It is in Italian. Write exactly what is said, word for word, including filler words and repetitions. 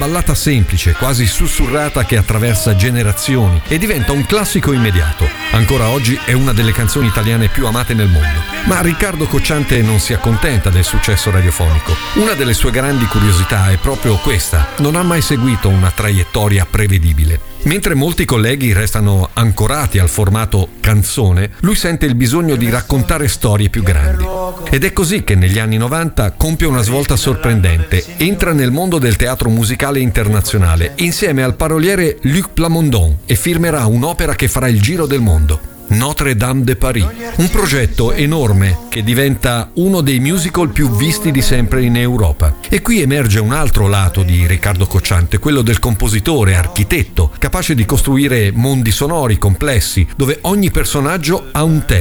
ballata semplice, quasi sussurrata, che attraversa generazioni e diventa un classico immediato. Ancora oggi è una delle canzoni italiane più amate nel mondo. Ma Riccardo Cocciante non si accontenta del successo radiofonico. Una delle sue grandi curiosità è proprio questa: non ha mai seguito una traiettoria prevedibile. Mentre molti colleghi restano ancorati al formato canzone, lui sente il bisogno di raccontare storie più grandi. Ed è così che negli anni novanta compie una svolta sorprendente. Entra nel mondo del teatro musicale internazionale insieme al paroliere Luc Plamondon e firmerà un'opera che farà il giro del mondo: Notre-Dame de Paris, un progetto enorme che diventa uno dei musical più visti di sempre in Europa. E qui emerge un altro lato di Riccardo Cocciante, quello del compositore, architetto, capace di costruire mondi sonori complessi, dove ogni personaggio ha un tema.